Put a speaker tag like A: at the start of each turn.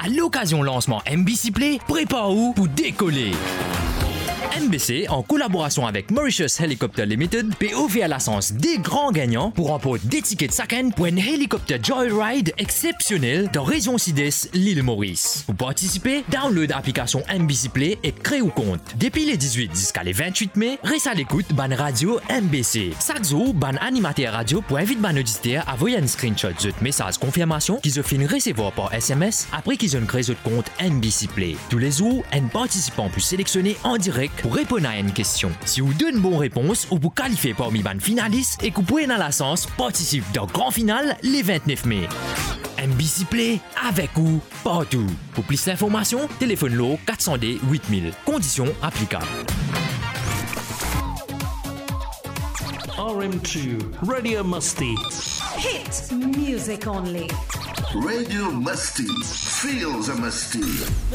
A: À l'occasion lancement MBC Play, prépare-vous pour décoller. MBC, en collaboration avec Mauritius Helicopter Limited, peut offrir la chance des grands gagnants pour remporter des tickets de chacun pour un hélicoptère Joyride exceptionnel dans région Sud-Est, l'île Maurice. Pour participer, download l'application MBC Play et crée un compte. Depuis les 18 jusqu'à les 28 mai, reste à l'écoute ban radio MBC. Chaque jour, ban animateur radio pour inviter ban auditeur à envoyer un screenshot de message confirmation qu'ils ont fini recevoir par SMS après qu'ils ont créé votre compte MBC Play. Tous les jours, un participant peut sélectionner en direct pour répondre à une question. Si vous donnez une bonne réponse ou vous qualifiez parmi les finalistes et que vous pouvez dans la chance participer dans le grand final les 29 mai. MBC Play avec vous partout. Pour plus d'informations, téléphone-le 400D 8000. Conditions applicables.
B: RM2 Radio Musty.
C: Hit music only.
D: Radio Musty. Feels a musty.